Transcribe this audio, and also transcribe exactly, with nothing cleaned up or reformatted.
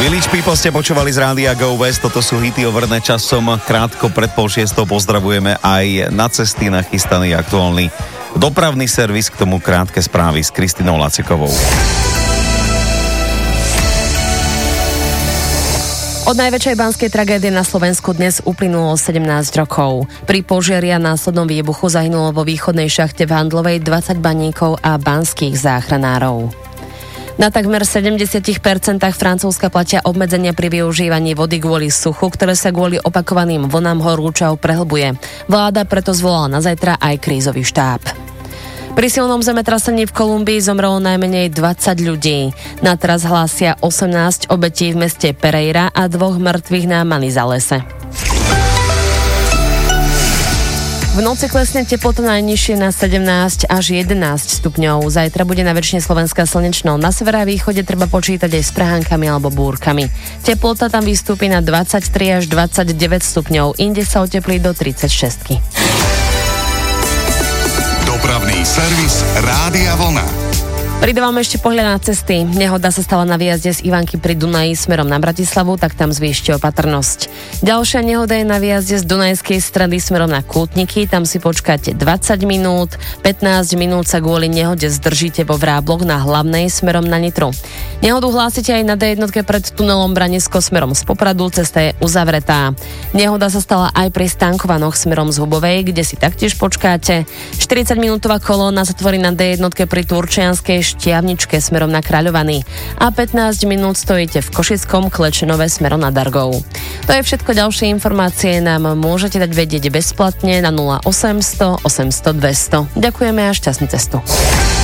Village People ste počúvali z rádia Go West, toto sú hity overné časom. Krátko pred pol šiestou pozdravujeme aj na cesty nachystaný aktuálny dopravný servis, k tomu krátke správy s Kristinou Lacikovou. Od najväčšej banskej tragédie na Slovensku dnes uplynulo sedemnásť rokov. Pri požiari a následnom výbuchu zahynulo vo východnej šachte v Handlovej dvadsať baníkov a banských záchranárov. Na takmer sedemdesiat percent Francúzska platia obmedzenia pri využívaní vody kvôli suchu, ktoré sa kvôli opakovaným vlnám horúčav prehlbuje. Vláda preto zvolala na zajtra aj krízový štáb. Pri silnom zemetrasení v Kolumbii zomrelo najmenej dvadsať ľudí. Na teraz hlásia osemnásť obetí v meste Pereira a dvoch mŕtvych na Manizalese. V noci klesne teplota najnižšie na sedemnásť až jedenásť stupňov. Zajtra bude na väčšine Slovenska slnečno. Na severe a východe treba počítať aj s prahánkami alebo búrkami. Teplota tam vystúpi na dvadsaťtri až dvadsaťdeväť stupňov. Inde sa oteplí do tridsaťšesť. Dopravný servis Rádia Vlna. Pridávam ešte pohľad na cesty. Nehoda sa stala na výjazde z Ivanky pri Dunaji smerom na Bratislavu, tak tam zvýšte opatrnosť. Ďalšia nehoda je na výjazde z Dunajskej Stredy smerom na Kútniky, tam si počkáte dvadsať minút, pätnásť minút sa kvôli nehode zdržíte vo Vrábloch na Hlavnej smerom na Nitru. Nehodu hlásite aj na dé jedna pred tunelom Branisko smerom z Popradu, cesta je uzavretá. Nehoda sa stala aj pri Stankovanoch smerom z Hubovej, kde si taktiež počkáte. štyridsaťminútová kolóna sa tvorí na dé jedna pri Turčianskej Štiavničke smerom na Kráľovany a pätnásť minút stojíte v Košickom Klečenove smerom na Dargov. To je všetko, ďalšie informácie nám môžete dať vedieť bezplatne na nula osemsto osemsto dvesto. Ďakujeme a šťastnú cestu.